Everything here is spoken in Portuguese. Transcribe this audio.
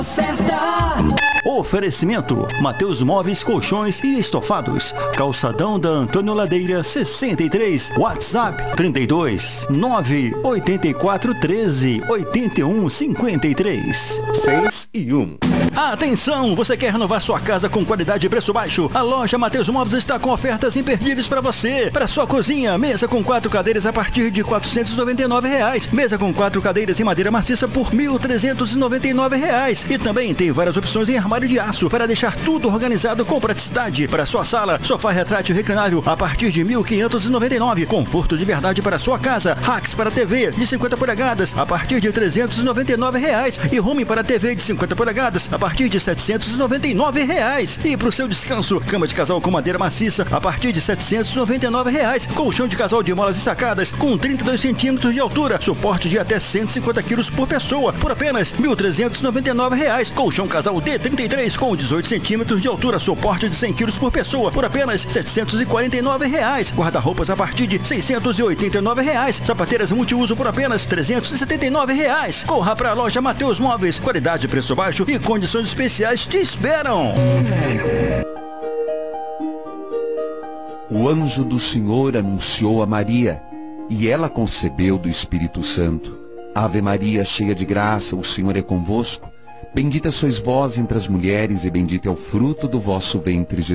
Oferecimento: Mateus Móveis, Colchões e Estofados, Calçadão da Antônio Ladeira 63, WhatsApp 32 984 13 81 53 6 e 1. Atenção, você quer renovar sua casa com qualidade e preço baixo? A loja Mateus Móveis está com ofertas imperdíveis para você. Para sua cozinha, mesa com 4 cadeiras a partir de R$ 499. Mesa com 4 cadeiras em madeira maciça por R$ 1.399. E também tem várias opções em armário de aço para deixar tudo organizado com praticidade. Para sua sala, sofá retrátil reclinável a partir de R$ 1.599. Conforto de verdade para sua casa. Racks para TV de 50 polegadas a partir de R$ 399. E home para TV de 50 polegadas a partir de R$ 799. E para o seu descanso, cama de casal com madeira maciça a partir de R$ 799. Colchão de casal de molas e sacadas com 32 centímetros de altura, suporte de até 150 quilos por pessoa, por apenas R$ 1.399. Colchão casal D33 com 18 centímetros de altura, suporte de 100 quilos por pessoa, por apenas R$ 749. Guarda-roupas a partir de R$ 689. Sapateiras multiuso por apenas R$ 379. Corra para a loja Mateus Móveis, qualidade, preço baixo e condições especiais te esperam. O anjo do Senhor anunciou a Maria, e ela concebeu do Espírito Santo. Ave Maria, cheia de graça, o Senhor é convosco. Bendita sois vós entre as mulheres, e bendito é o fruto do vosso ventre, Jesus.